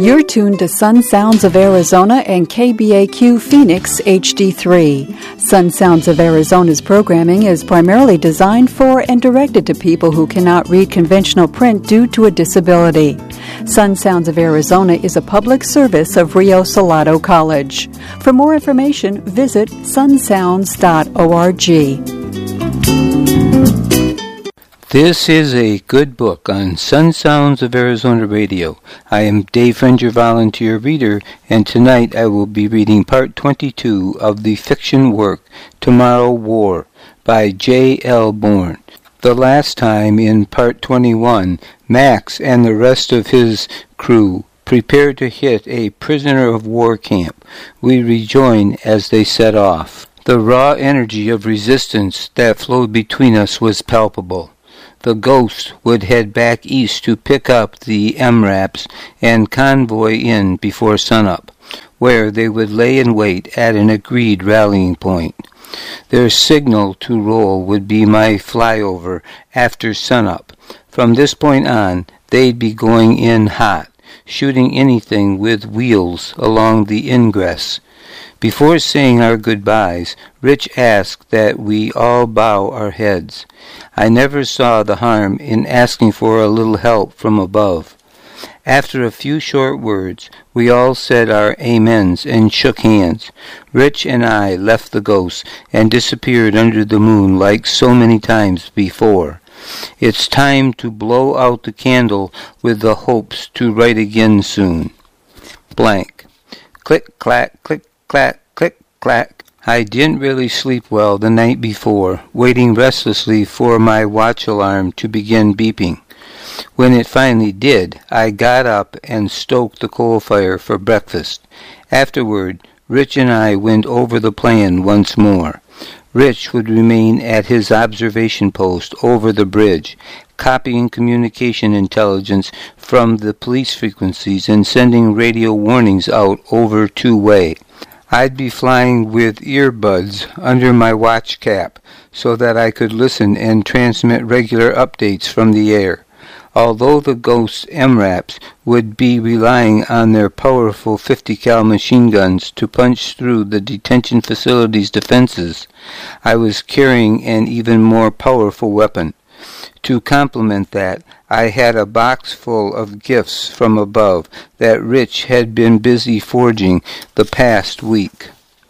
You're tuned to Sun Sounds of Arizona and KBAQ Phoenix HD3. Sun Sounds of Arizona's programming is primarily designed for and directed to people who cannot read conventional print due to a disability. Sun Sounds of Arizona is a public service of Rio Salado College. For more information, visit sunsounds.org. This is a good book on Sun Sounds of Arizona Radio. I am Dave Friend, your volunteer reader, and tonight I will be reading part 22 of the fiction work Tomorrow War by J.L. Bourne. The last time, in part 21, Max and the rest of his crew prepare to hit a prisoner of war camp. We rejoin as they set off. The raw energy of resistance that flowed between us was palpable. The Ghost would head back east to pick up the MRAPs and convoy in before sunup, where they would lay in wait at an agreed rallying point. Their signal to roll would be my flyover after sunup. From this point on, they'd be going in hot, shooting anything with wheels along the ingress. Before saying our goodbyes, Rich asked that we all bow our heads. I never saw the harm in asking for a little help from above. After a few short words, we all said our amens and shook hands. Rich and I left the Ghost and disappeared under the moon like so many times before. It's time to blow out the candle with the hopes to write again soon. Blank. Click, clack, click, clack, click, clack. I didn't really sleep well the night before, waiting restlessly for my watch alarm to begin beeping. When it finally did, I got up and stoked the coal fire for breakfast. Afterward, Rich and I went over the plan once more. Rich would remain at his observation post over the bridge, copying communication intelligence from the police frequencies and sending radio warnings out over two-way. I'd be flying with earbuds under my watch cap so that I could listen and transmit regular updates from the air. Although the Ghost's MRAPs would be relying on their powerful 50 cal machine guns to punch through the detention facility's defenses, I was carrying an even more powerful weapon. To complement that, I had a box full of gifts from above that Rich had been busy forging the past week.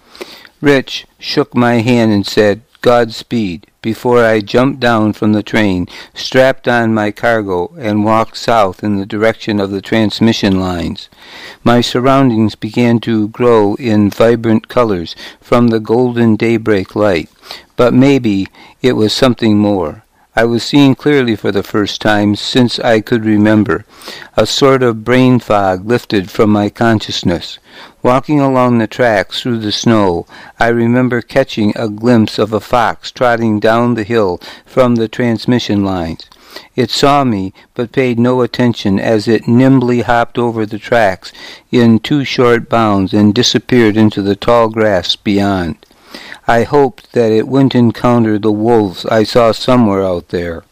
Rich shook my hand and said, "Godspeed," before I jumped down from the train, strapped on my cargo, and walked south in the direction of the transmission lines. My surroundings began to grow in vibrant colors from the golden daybreak light, but maybe it was something more. I was seeing clearly for the first time since I could remember. A sort of brain fog lifted from my consciousness. Walking along the tracks through the snow, I remember catching a glimpse of a fox trotting down the hill from the transmission lines. It saw me, but paid no attention as it nimbly hopped over the tracks in 2 short bounds and disappeared into the tall grass beyond. I hoped that it wouldn't encounter the wolves I saw somewhere out there.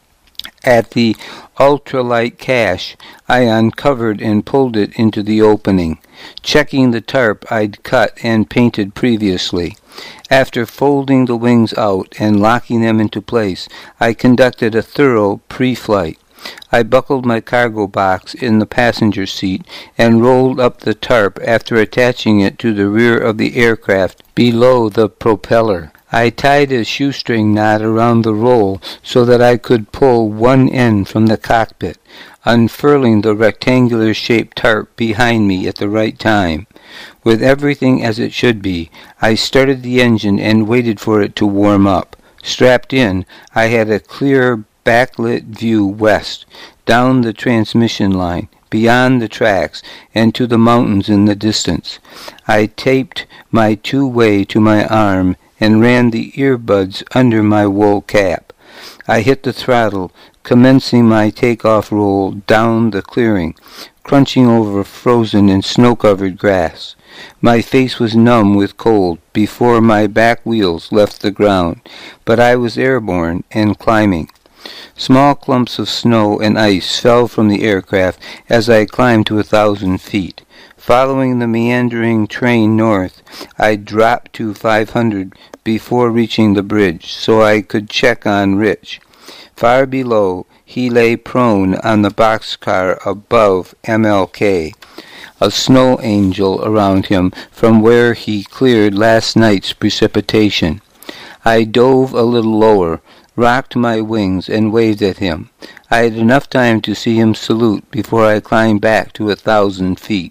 At the ultralight cache, I uncovered and pulled it into the opening, checking the tarp I'd cut and painted previously. After folding the wings out and locking them into place, I conducted a thorough pre-flight. I buckled my cargo box in the passenger seat and rolled up the tarp after attaching it to the rear of the aircraft below the propeller. I tied a shoestring knot around the roll so that I could pull one end from the cockpit, unfurling the rectangular-shaped tarp behind me at the right time. With everything as it should be, I started the engine and waited for it to warm up. Strapped in, I had a clear backlit view west, down the transmission line, beyond the tracks, and to the mountains in the distance. I taped my two-way to my arm and ran the earbuds under my wool cap. I hit the throttle, commencing my takeoff roll down the clearing, crunching over frozen and snow-covered grass. My face was numb with cold before my back wheels left the ground, but I was airborne and climbing. Small clumps of snow and ice fell from the aircraft as I climbed to 1,000 feet. Following the meandering train north, I dropped to 500 before reaching the bridge, so I could check on Rich. Far below, he lay prone on the boxcar above MLK, a snow angel around him from where he cleared last night's precipitation. I dove a little lower, rocked my wings, and waved at him. I had enough time to see him salute before I climbed back to 1,000 feet.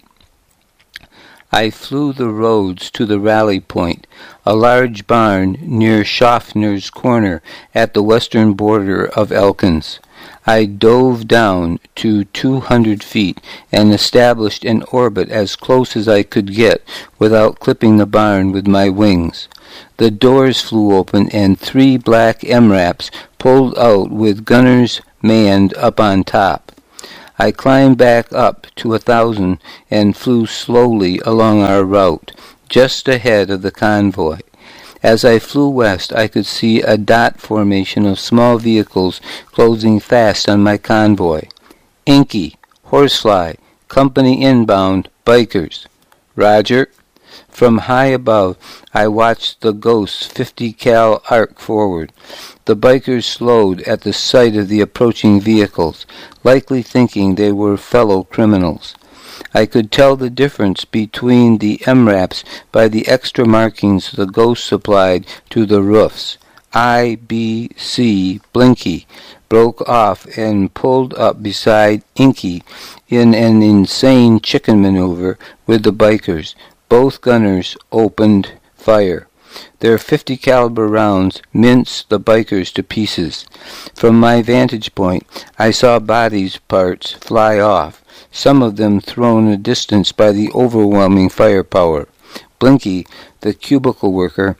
I flew the roads to the rally point, a large barn near Schaffner's Corner at the western border of Elkins. I dove down to 200 feet and established an orbit as close as I could get without clipping the barn with my wings. The doors flew open and 3 black MRAPs pulled out with gunners manned up on top. I climbed back up to 1,000 and flew slowly along our route, just ahead of the convoy. As I flew west, I could see a dot formation of small vehicles closing fast on my convoy. Inky, Horsefly, company inbound, bikers. Roger. From high above, I watched the Ghost's 50 cal arc forward. The bikers slowed at the sight of the approaching vehicles, likely thinking they were fellow criminals. I could tell the difference between the MRAPs by the extra markings the Ghost supplied to the roofs. I, B, C, Blinky, broke off and pulled up beside Inky in an insane chicken maneuver with the bikers. Both gunners opened fire. Their 50 caliber rounds minced the bikers to pieces. From my vantage point, I saw bodies parts fly off, some of them thrown a distance by the overwhelming firepower. Blinky, the cubicle worker,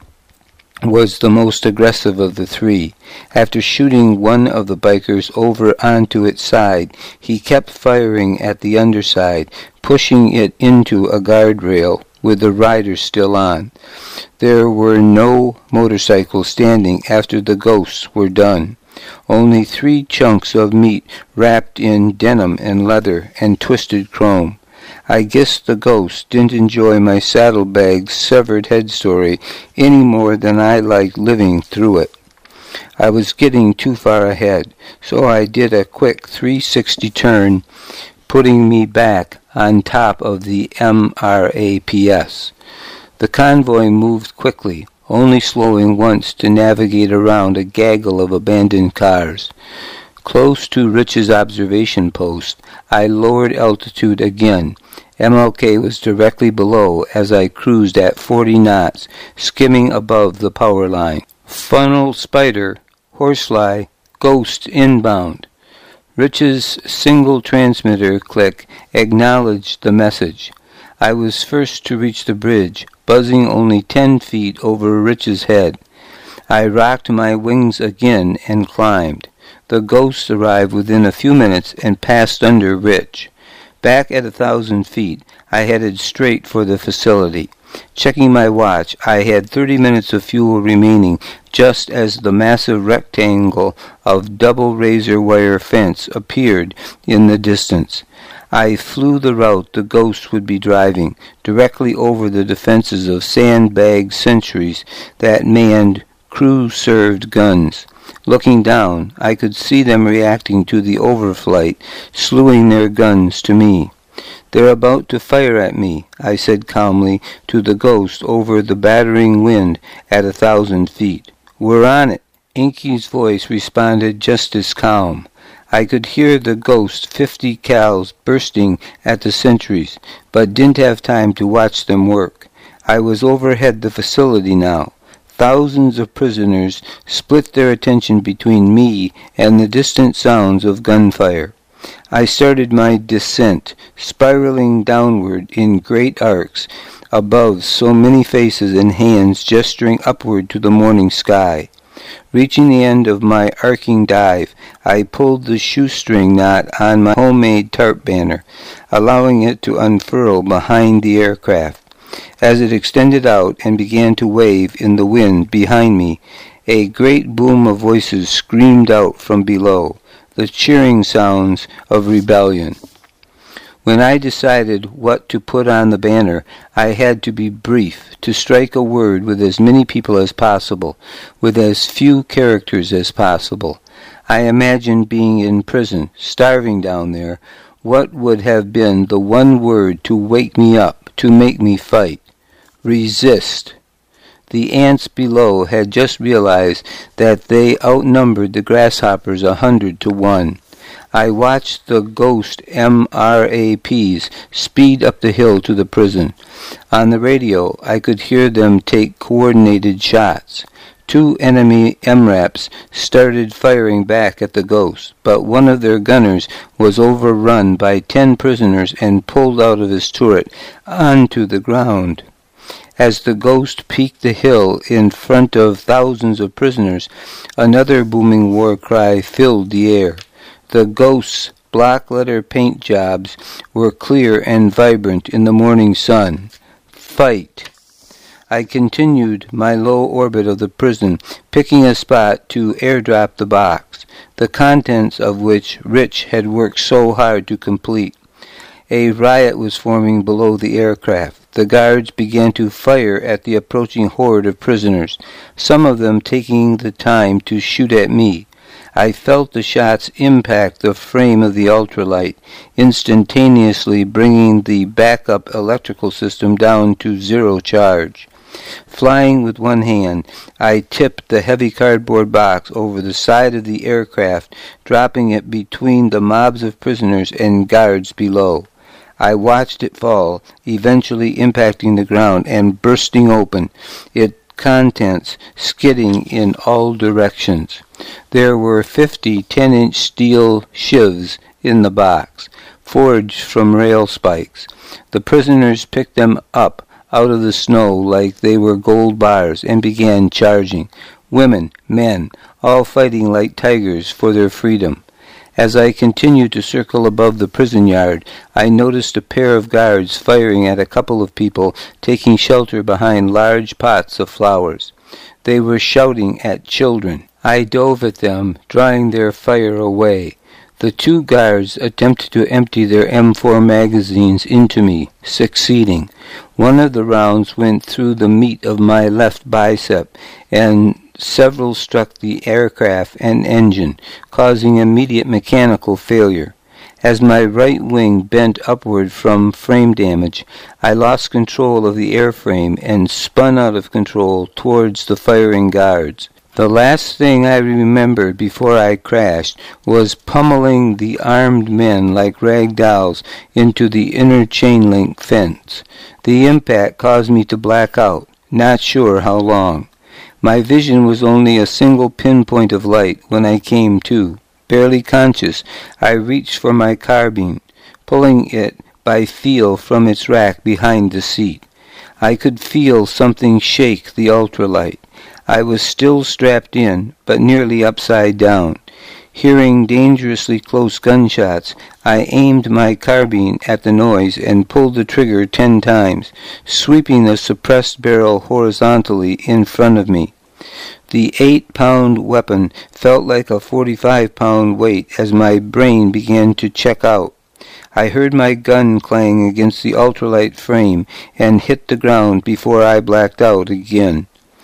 was the most aggressive of the 3. After shooting one of the bikers over onto its side, he kept firing at the underside, pushing it into a guardrail with the rider still on. There were no motorcycles standing after the Ghosts were done. Only 3 chunks of meat wrapped in denim and leather and twisted chrome. I guess the Ghost didn't enjoy my saddlebag's severed head story any more than I liked living through it. I was getting too far ahead, so I did a quick 360 turn, putting me back on top of the MRAPS. The convoy moved quickly, only slowing once to navigate around a gaggle of abandoned cars. Close to Rich's observation post, I lowered altitude again. MLK was directly below as I cruised at 40 knots, skimming above the power line. Funnel Spider, Horsefly, Ghost inbound. Rich's single transmitter click acknowledged the message. I was first to reach the bridge, buzzing only 10 feet over Rich's head. I rocked my wings again and climbed. The Ghost arrived within a few minutes and passed under Rich. Back at 1,000 feet, I headed straight for the facility. Checking my watch, I had 30 minutes of fuel remaining just as the massive rectangle of double razor wire fence appeared in the distance. I flew the route the Ghost would be driving, directly over the defenses of sandbag sentries that manned crew-served guns. Looking down, I could see them reacting to the overflight, slewing their guns to me. "They're about to fire at me," I said calmly to the Ghost over the battering wind at 1,000 feet. "We're on it." Inky's voice responded just as calm. I could hear the Ghost 50 cals bursting at the sentries, but didn't have time to watch them work. I was overhead the facility now. Thousands of prisoners split their attention between me and the distant sounds of gunfire. I started my descent, spiraling downward in great arcs, above so many faces and hands gesturing upward to the morning sky. Reaching the end of my arcing dive, I pulled the shoestring knot on my homemade tarp banner, allowing it to unfurl behind the aircraft. As it extended out and began to wave in the wind behind me, A great boom of voices screamed out from below, the cheering sounds of rebellion. When I decided what to put on the banner, I had to be brief, to strike a word with as many people as possible, with as few characters as possible. I imagined being in prison, starving down there. What would have been the one word to wake me up, to make me fight? Resist. The ants below had just realized that they outnumbered the grasshoppers 100 to 1. I watched the ghost MRAPs speed up the hill to the prison. On the radio, I could hear them take coordinated shots. 2 enemy MRAPs started firing back at the ghost, but one of their gunners was overrun by 10 prisoners and pulled out of his turret onto the ground. As the ghost peaked the hill in front of thousands of prisoners, another booming war cry filled the air. The ghost's block letter paint jobs were clear and vibrant in the morning sun. Fight! I continued my low orbit of the prison, picking a spot to airdrop the box, the contents of which Rich had worked so hard to complete. A riot was forming below the aircraft. The guards began to fire at the approaching horde of prisoners, some of them taking the time to shoot at me. I felt the shots impact the frame of the ultralight, instantaneously bringing the backup electrical system down to 0 charge. Flying with one hand, I tipped the heavy cardboard box over the side of the aircraft, dropping it between the mobs of prisoners and guards below. I watched it fall, eventually impacting the ground and bursting open, its contents skidding in all directions. There were 50 10-inch steel shivs in the box, forged from rail spikes. The prisoners picked them up out of the snow like they were gold bars and began charging. Women, men, all fighting like tigers for their freedom. As I continued to circle above the prison yard, I noticed a pair of guards firing at a couple of people taking shelter behind large pots of flowers. They were shouting at children. I dove at them, drawing their fire away. The 2 guards attempted to empty their M4 magazines into me, succeeding. One of the rounds went through the meat of my left bicep, and several struck the aircraft and engine, causing immediate mechanical failure. As my right wing bent upward from frame damage, I lost control of the airframe and spun out of control towards the firing guards. The last thing I remembered before I crashed was pummeling the armed men like rag dolls into the inner chain link fence. The impact caused me to black out, not sure how long. My vision was only a single pinpoint of light when I came to. Barely conscious, I reached for my carbine, pulling it by feel from its rack behind the seat. I could feel something shake the ultralight. I was still strapped in, but nearly upside down. Hearing dangerously close gunshots, I aimed my carbine at the noise and pulled the trigger 10 times, sweeping the suppressed barrel horizontally in front of me. The 8-pound weapon felt like a 45-pound weight as my brain began to check out. I heard my gun clang against the ultralight frame and hit the ground before I blacked out again.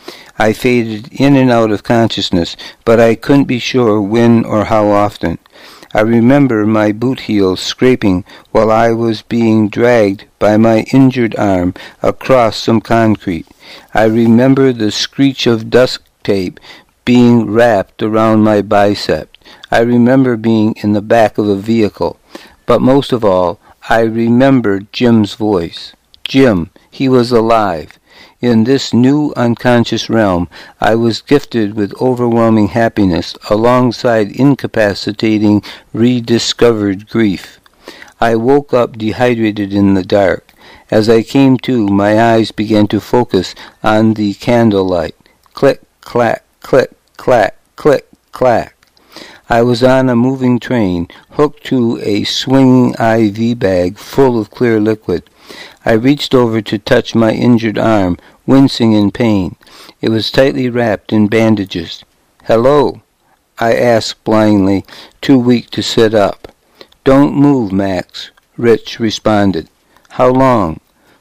I faded in and out of consciousness, but I couldn't be sure when or how often. I remember my boot heels scraping while I was being dragged by my injured arm across some concrete. I remember the screech of duct tape being wrapped around my bicep. I remember being in the back of a vehicle. But most of all, I remember Jim's voice. Jim, he was alive. In this new unconscious realm, I was gifted with overwhelming happiness alongside incapacitating, rediscovered grief. I woke up dehydrated in the dark. As I came to, my eyes began to focus on the candlelight. Click, clack, click, clack, click, clack. I was on a moving train, hooked to a swinging IV bag full of clear liquid. I reached over to touch my injured arm, wincing in pain. It was tightly wrapped in bandages. "Hello?" I asked blindly, too weak to sit up. "Don't move, Max," Rich responded. "How long?"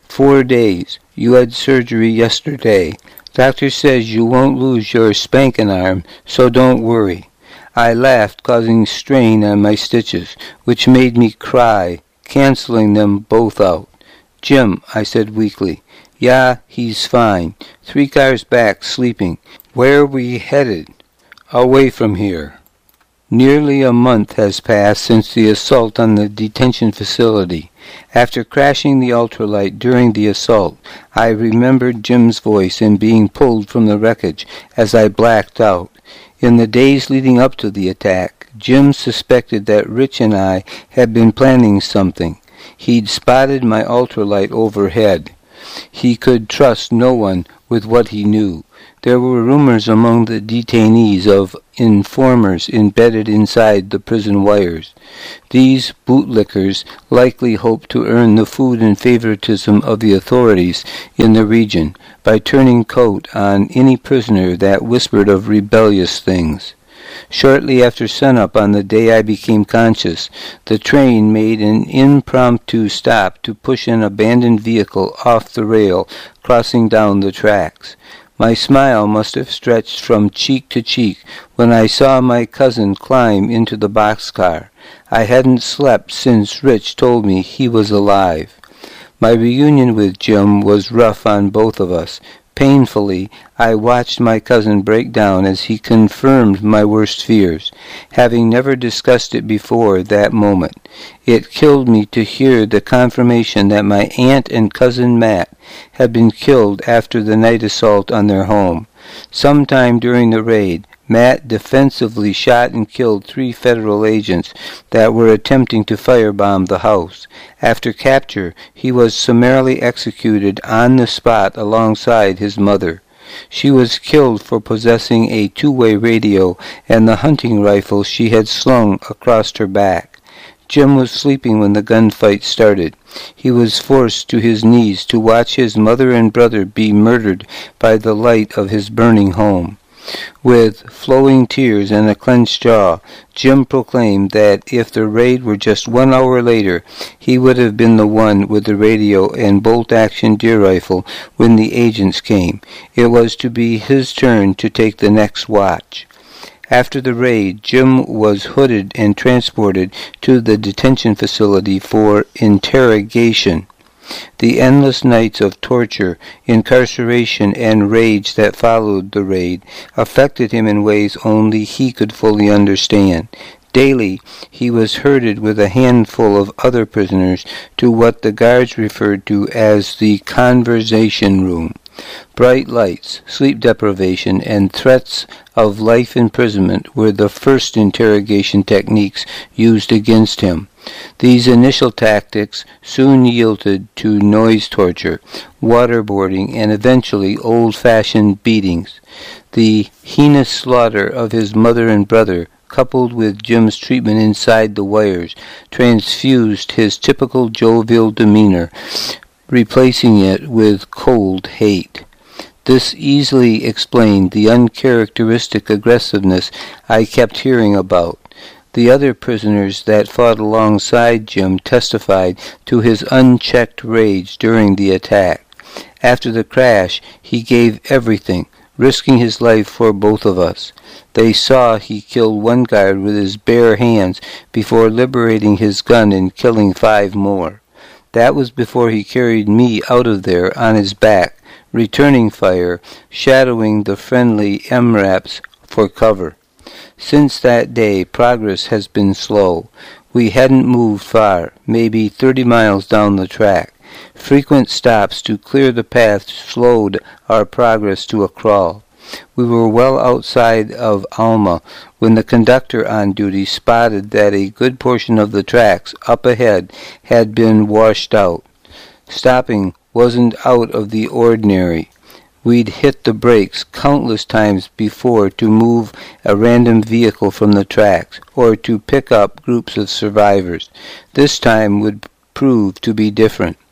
4 days. You had surgery yesterday. Doctor says you won't lose your spanking arm, so don't worry." I laughed, causing strain on my stitches, which made me cry, canceling them both out. "Jim," I said weakly. "Yeah, he's fine. 3 cars back, sleeping. Where are we headed?" "Away from here." Nearly a month has passed since the assault on the detention facility. After crashing the ultralight during the assault, I remembered Jim's voice and being pulled from the wreckage as I blacked out. In the days leading up to the attack, Jim suspected that Rich and I had been planning something. He'd spotted my ultralight overhead. He could trust no one with what he knew. There were rumors among the detainees of informers embedded inside the prison wires. These bootlickers likely hoped to earn the food and favoritism of the authorities in the region by turning coat on any prisoner that whispered of rebellious things. Shortly after sunup on the day I became conscious, the train made an impromptu stop to push an abandoned vehicle off the rail, crossing down the tracks. My smile must have stretched from cheek to cheek when I saw my cousin climb into the boxcar. I hadn't slept since Rich told me he was alive. My reunion with Jim was rough on both of us. Painfully, I watched my cousin break down as he confirmed my worst fears, having never discussed it before that moment. It killed me to hear the confirmation that my aunt and cousin Matt had been killed after the night assault on their home. Sometime during the raid, Matt defensively shot and killed 3 federal agents that were attempting to firebomb the house. After capture, he was summarily executed on the spot alongside his mother. She was killed for possessing a 2-way radio and the hunting rifle she had slung across her back. Jim was sleeping when the gunfight started. He was forced to his knees to watch his mother and brother be murdered by the light of his burning home. With flowing tears and a clenched jaw, Jim proclaimed that if the raid were just 1 hour later, he would have been the one with the radio and bolt-action deer rifle when the agents came. It was to be his turn to take the next watch. After the raid, Jim was hooded and transported to the detention facility for interrogation. The endless nights of torture, incarceration, and rage that followed the raid affected him in ways only he could fully understand. Daily, he was herded with a handful of other prisoners to what the guards referred to as the conversation room. Bright lights, sleep deprivation, and threats of life imprisonment were the first interrogation techniques used against him. These initial tactics soon yielded to noise torture, waterboarding, and eventually old-fashioned beatings. The heinous slaughter of his mother and brother, coupled with Jim's treatment inside the wires, transfused his typical jovial demeanor, replacing it with cold hate. This easily explained the uncharacteristic aggressiveness I kept hearing about. The other prisoners that fought alongside Jim testified to his unchecked rage during the attack. After the crash, he gave everything, risking his life for both of us. They saw he killed 1 guard with his bare hands before liberating his gun and killing 5 more. That was before he carried me out of there on his back, returning fire, shadowing the friendly MRAPs for cover. Since that day, progress has been slow. We hadn't moved far, maybe 30 miles down the track. Frequent stops to clear the path slowed our progress to a crawl. We were well outside of Alma when the conductor on duty spotted that a good portion of the tracks up ahead had been washed out. Stopping wasn't out of the ordinary. We'd hit the brakes countless times before to move a random vehicle from the tracks or to pick up groups of survivors. This time would prove to be different.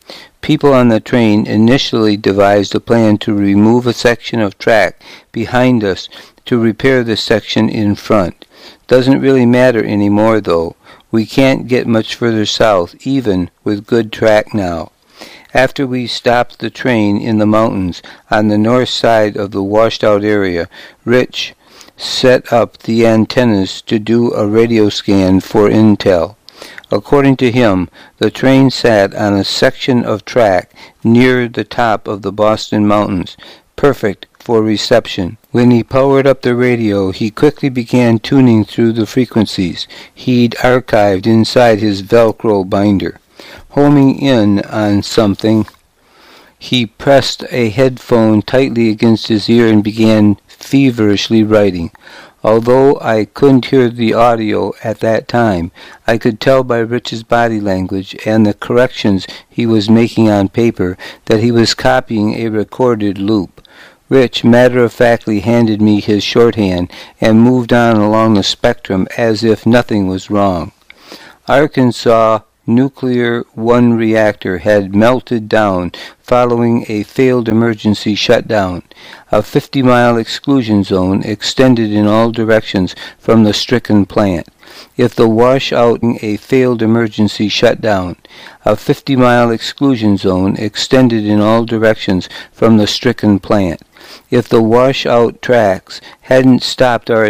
People on the train initially devised a plan to remove a section of track behind us to repair the section in front. Doesn't really matter anymore, though. We can't get much further south, even with good track now. After we stopped the train in the mountains on the north side of the washed-out area, Rich set up the antennas to do a radio scan for intel. According to him, the train sat on a section of track near the top of the Boston Mountains, perfect for reception. When he powered up the radio, he quickly began tuning through the frequencies he'd archived inside his Velcro binder. Homing in on something, he pressed a headphone tightly against his ear and began feverishly writing. Although I couldn't hear the audio at that time, I could tell by Rich's body language and the corrections he was making on paper that he was copying a recorded loop. Rich matter-of-factly handed me his shorthand and moved on along the spectrum as if nothing was wrong. Arkansas Nuclear 1 reactor had melted down following a failed emergency shutdown. A 50-mile exclusion zone extended in all directions from the stricken plant. If the washout a failed emergency shutdown, a 50-mile exclusion zone extended in all directions from the stricken plant. If the washout tracks hadn't stopped our